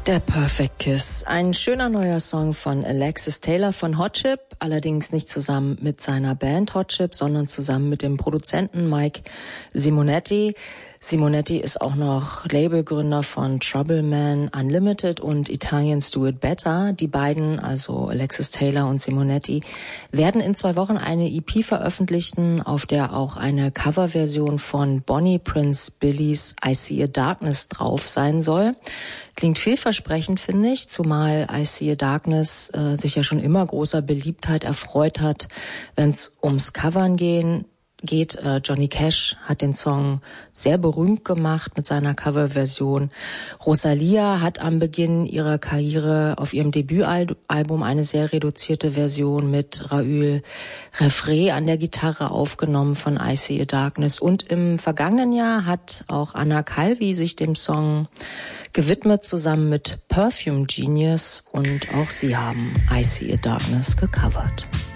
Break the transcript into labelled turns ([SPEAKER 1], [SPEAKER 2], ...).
[SPEAKER 1] Der Perfect Kiss. Ein schöner neuer Song von Alexis Taylor von Hot Chip, allerdings nicht zusammen mit seiner Band Hot Chip, sondern zusammen mit dem Produzenten Mike Simonetti. Simonetti ist auch noch Labelgründer von Trouble Man Unlimited und Italians Do It Better. Die beiden, also Alexis Taylor und Simonetti, werden in 2 Wochen eine EP veröffentlichen, auf der auch eine Coverversion von Bonnie Prince Billys I See a Darkness drauf sein soll. Klingt vielversprechend, finde ich, zumal I See a Darkness sich ja schon immer großer Beliebtheit erfreut hat, wenn es ums Covern geht. Johnny Cash hat den Song sehr berühmt gemacht mit seiner Coverversion. Rosalia hat am Beginn ihrer Karriere auf ihrem Debütalbum eine sehr reduzierte Version mit Raül Refré an der Gitarre aufgenommen von I See a Darkness. Und im vergangenen Jahr hat auch Anna Calvi sich dem Song gewidmet, zusammen mit Perfume Genius. Und auch sie haben I See a Darkness gecovert.